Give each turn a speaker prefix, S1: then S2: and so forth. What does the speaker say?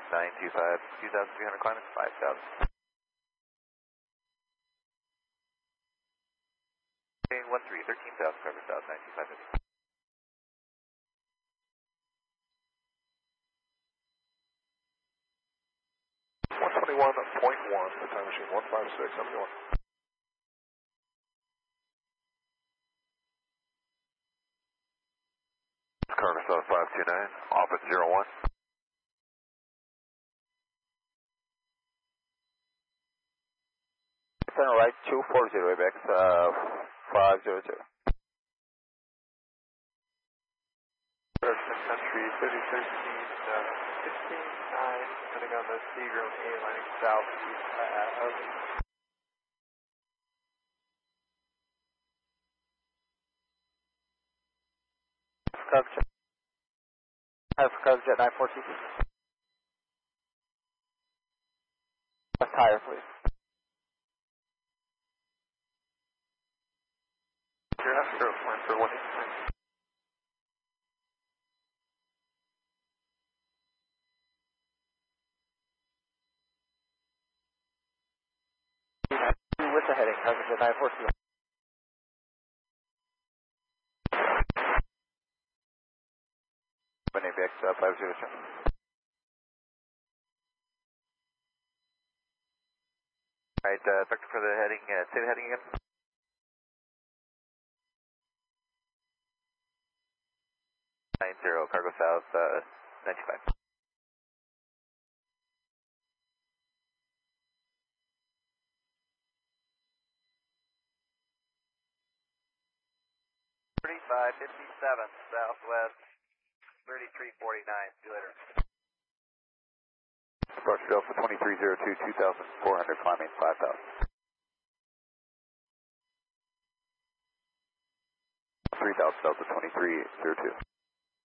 S1: 925, 2,300 climbing, 5,000. 13,000 cover south, 925.
S2: 121.1, the time machine 156, I'm going.
S1: Cargo South 529, off at 01.
S3: Turn right 240, ABX 502.
S4: Country 3013, 15-9, depending on the Seagram A, lining southeast of
S3: Jet 942. Left tire, please.
S4: You're after one for 189.
S3: With the heading, Jet 942. ABX 502.
S1: Alright, vector for the heading, say the heading again. 90, cargo south, 95. Southwest, 3349. See you later.
S3: Departure Delta 2302, 2,400 climbing, 5,000. 3,000 Delta 2302.